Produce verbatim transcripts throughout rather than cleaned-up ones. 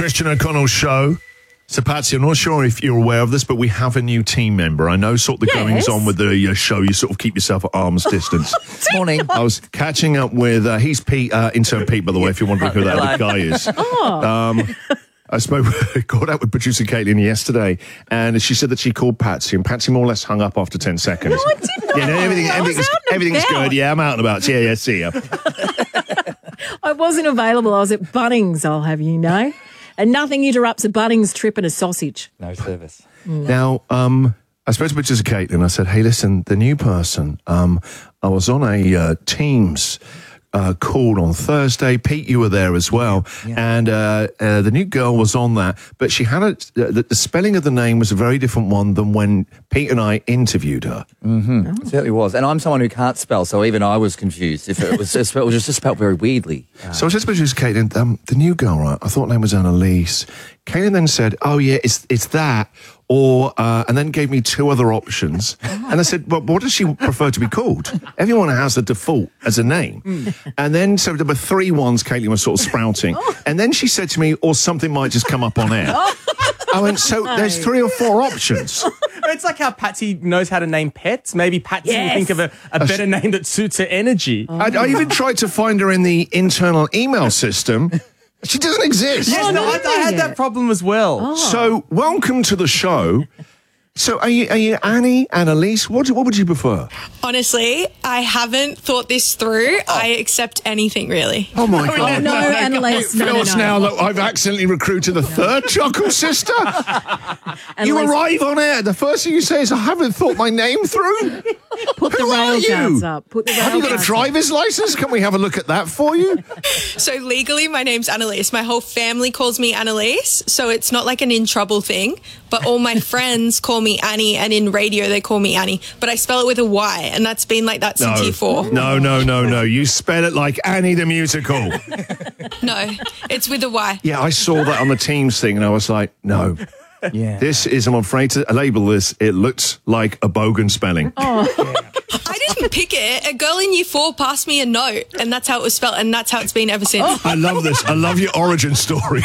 Christian O'Connell Show. So, Patsy, I'm not sure if you're aware of this, but we have a new team member. I know sort of the Yes. goings on with the uh, show. You sort of keep yourself at arm's distance. Morning. I was catching up with, uh, he's Pete, uh, intern Pete, by the way, if you're wondering who that other guy is. Oh. Um, I spoke, called out with producer Caitlin yesterday, and she said that she called Patsy, and Patsy more or less hung up after ten seconds. No, I didn't. Yeah, no, everything, I was everything's, out and everything's about. good. Yeah, I'm out and about. Yeah, yeah, see ya. I wasn't available. I was at Bunnings, I'll have you know. And nothing interrupts a Bunnings trip and a sausage. No service. Now, um, I spoke to producer Caitlin. I said, hey, listen, the new person, um, I was on a uh, Teams uh, call on Thursday. Pete, you were there as well. Yeah. And uh, uh, the new girl was on that. But she had a, uh, the, the spelling of the name was a very different one than when Pete and I interviewed her. Mm-hmm. It certainly was. And I'm someone who can't spell, so even I was confused. If it was, it was just spelled very weirdly. So I said to producer Caitlin, um, the new girl, right? I thought her name was Annalise. Caitlin then said, oh, yeah, it's it's that. Or, uh, and then gave me two other options. And I said, well, what does she prefer to be called? Everyone has the default as a name. And then, so there were three ones Caitlin was sort of sprouting. And then she said to me, or something might just come up on air. I went, so there's three or four options. It's like how Patsy knows how to name pets. Maybe Patsy Yes. will think of a, a better name that suits her energy. I, I even tried to find her in the internal email system. She doesn't exist. Yes, no, I, I had yeah. that problem as well. So, welcome to the show. So, are you, are you Annie, Annalise? What, what would you prefer? Honestly, I haven't thought this through. I accept anything, really. Oh, my God. No, Annalise, no, no, Feels no. now that I've accidentally recruited a third Chuckle Sister. You Annalise, arrive on air. The first thing you say is, I haven't thought my name through. put the Who are rail you? guards up. Put the rail Have you got a guards up. driver's license? Can we have a look at that for you? So legally, my name's Annalise. My whole family calls me Annalise, so it's not like an in trouble thing. But all my friends call me Annie, and in radio they call me Annie. But I spell it with a Y, and that's been like that since year four. No, no, no, no. You spell it like Annie the musical. No, it's with a Y. Yeah, I saw that on the Teams thing, and I was like, no. Yeah. This is, I'm afraid to label this, it looks like a bogan spelling. I didn't pick it. A girl in year four passed me a note, and that's how it was spelled, and that's how it's been ever since. I love this. I love your origin story.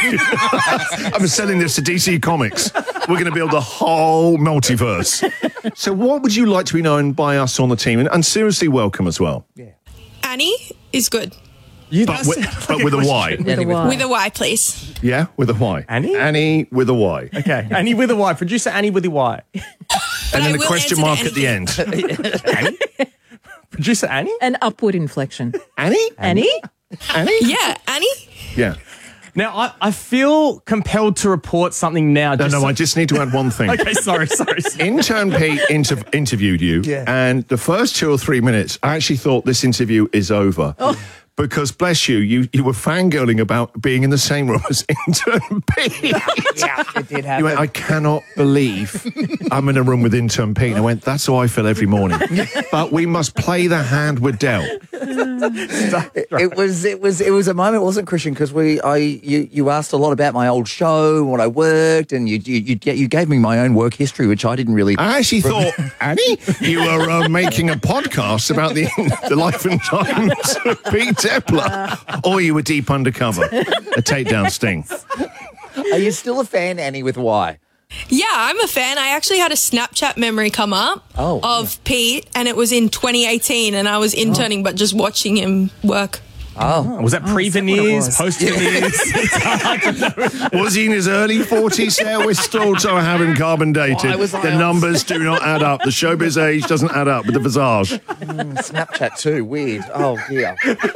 I'm selling this to D C Comics. We're going to build a whole multiverse. So what would you like to be known by us on the team? And, and seriously, welcome as well. Annie is good. You, But that's- with, but with a Y. With a Y. With a Y, please. Yeah, with a Y. Annie? Annie with a Y. Okay, Annie with a Y. Producer Annie with a Y. And I then a will question answer mark to at the end. Annie? Producer Annie? An upward inflection. Annie? Annie? Annie? Yeah, Annie? Yeah. Now, I, I feel compelled to report something now. No, just no, so- I just need to add one thing. Okay, sorry, sorry. sorry. Intern Pete inter- interviewed you, Yeah. and the first two or three minutes, I actually thought this interview is over. Because, bless you, you, you were fangirling about being in the same room as Intern Pete. Yeah, it did happen. You went, I cannot believe I'm in a room with Intern Pete. And I went, that's how I feel every morning. But we must play the hand we're dealt. It, it was it was it was a moment, wasn't it, Christian? Because we I you, you asked a lot about my old show, what I worked, and you you you, get, you gave me my own work history, which I didn't really. I actually thought, Annie, you were uh, making a podcast about the, the life and times of Pete Tepler. Or you were deep undercover. A takedown sting. Are you still a fan, Annie, with Y? Yeah, I'm a fan. I actually had a Snapchat memory come up Oh, of Pete, and it was in twenty eighteen, and I was interning, but just watching him work. Oh, Was that pre-veneers, was? post-veneers? Was he in his early forties there? We're still trying to have him carbon dated. Why was I The on- numbers do not add up. The showbiz age doesn't add up with the visage. Snapchat too. Weird. Oh dear.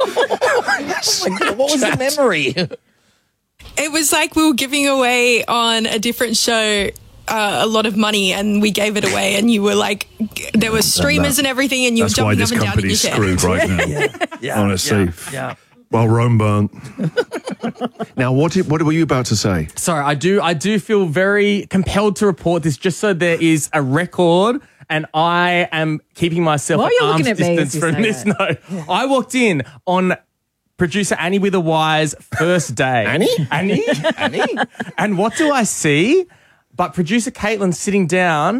Oh my God, what was the memory? It was like we were giving away on a different show uh, a lot of money, and we gave it away, and you were like, there were streamers and everything, and you were That's why jumping this up and down in your company's chair. screwed right now. Yeah. Honestly. Yeah. Well, Rome burnt. Now, what did, what were you about to say? Sorry, I do I do feel very compelled to report this just so there is a record, and I am keeping myself Why are at you arm's looking at me distance as you from say this. that? No, I walked in on producer Annie with a Y's first day. Annie? Annie? Annie? And what do I see? But producer Caitlin sitting down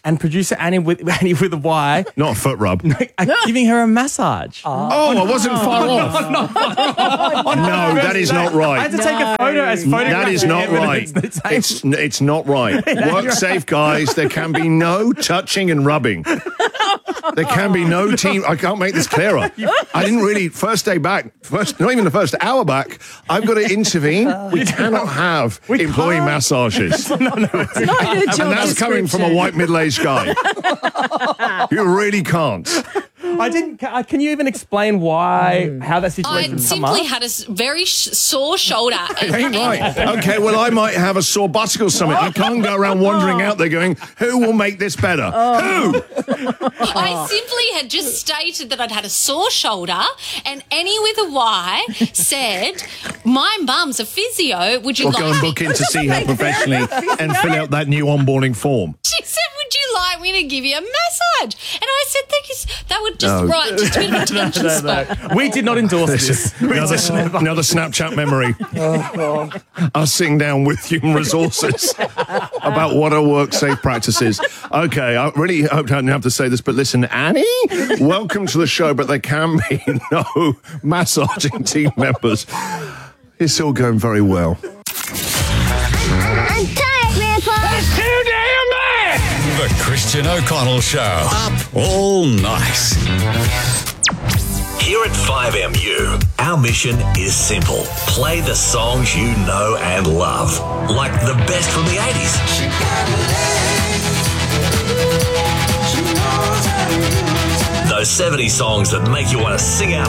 and producer Annie with Annie with a Y Not a foot rub. are giving her a massage. Oh, I wasn't far off. No, that is not I right. had to take a photo as photographic That is not right. evidence that saying- It's it's not right. Work safe, guys. There can be no touching and rubbing. There can be no team. I can't make this clearer. I didn't really first day back. First, not even the first hour back. I've got to intervene. We cannot have employee massages, It's not your job and that's coming from a description. white middle-aged guy. You really can't. I didn't. ca- Can you even explain why, how that I situation come simply up? had a s- very sh- sore shoulder. and- Ain't right. Okay, well, I might have a sore buttock or something. I can't go around wandering out there going, who will make this better? Who? I simply had just stated that I'd had a sore shoulder, and Annie with a Y said, "My mum's a physio. Would you Or like?" go and book in to see her professionally and fill out that new onboarding form. She said, "Would you like me to give you a massage?" And I said, "Thank you. s- That would just No. right, just a bit of a tension spot." We did not endorse this. Another, another Snapchat memory. Us sitting down with human resources about what are work safe practices. Okay, I really hope I don't have to say this, but listen, Annie, welcome to the show, but there can be no massaging team members. It's all going very well. I'm tired, Grandpa. Too damn bad! The Christian O'Connell Show. Up all night. Here at five M U, our mission is simple. Play the songs you know and love, like the best from the eighties. Those seventies songs that make you want to sing out